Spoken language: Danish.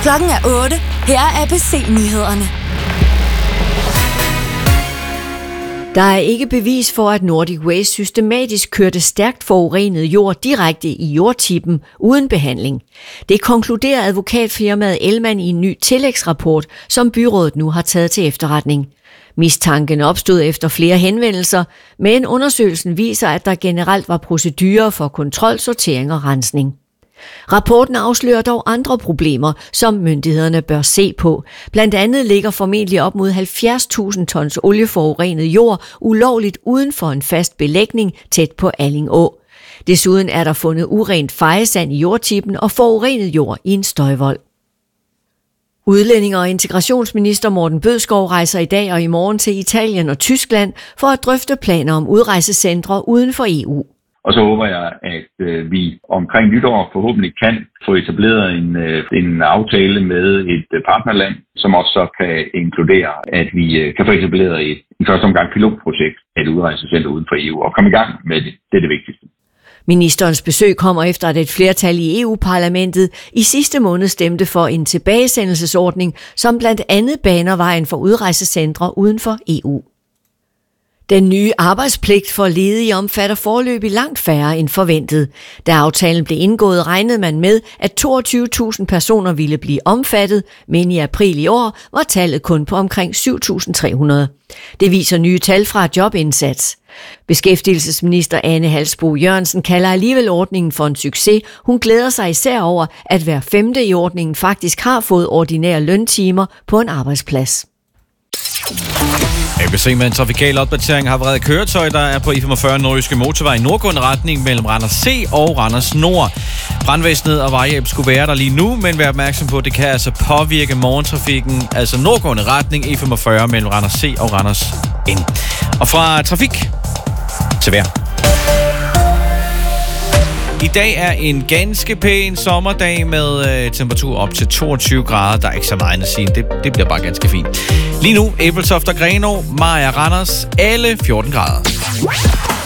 Klokken er 8. Her er ABC-nyhederne. Der er ikke bevis for, at Nordic Waste systematisk kørte stærkt forurenet jord direkte i jordtippen uden behandling. Det konkluderer advokatfirmaet Elman i en ny tillægsrapport, som byrådet nu har taget til efterretning. Mistanken opstod efter flere henvendelser, men undersøgelsen viser, at der generelt var procedurer for kontrol, sortering og rensning. Rapporten afslører dog andre problemer, som myndighederne bør se på. Blandt andet ligger formentlig op mod 70.000 tons olieforurenet jord ulovligt uden for en fast belægning tæt på Alling Å. Desuden er der fundet urent fejesand i jordtippen og forurenet jord i en støjvold. Udlændinge- og integrationsminister Morten Bødskov rejser i dag og i morgen til Italien og Tyskland for at drøfte planer om udrejsecentre uden for EU. Og så håber jeg, at vi omkring nytår forhåbentlig kan få etableret en aftale med et partnerland, som også så kan inkludere, at vi kan få etableret i første omgang pilotprojekt af et udrejsecenter uden for EU og komme i gang med det. Det er det vigtigste. Ministerens besøg kommer efter, at et flertal i EU-parlamentet i sidste måned stemte for en tilbagesendelsesordning, som blandt andet baner vejen for udrejsecentre uden for EU. Den nye arbejdspligt for ledige omfatter foreløbig langt færre end forventet. Da aftalen blev indgået, regnede man med, at 22.000 personer ville blive omfattet, men i april i år var tallet kun på omkring 7.300. Det viser nye tal fra Jobindsats. Beskæftigelsesminister Ane Halsboe Jørgensen kalder alligevel ordningen for en succes. Hun glæder sig især over, at hver femte i ordningen faktisk har fået ordinære løntimer på en arbejdsplads. ABC med en trafikal opdatering har vredet køretøj, der er på I45 Nordjyske Motorvej i nordgående retning mellem Randers C og Randers Nord. Brandvæsenet og vejhjælp skulle være der lige nu, men vær opmærksom på, at det kan altså påvirke morgentrafikken, altså nordgående retning E45 mellem Randers C og Randers N. Og fra trafik til vejr. I dag er en ganske pæn sommerdag med temperatur op til 22 grader. Der er ikke så meget at sige. Det bliver bare ganske fint. Lige nu, Ebeltoft og Grenaa, Mariager, Randers, alle 14 grader.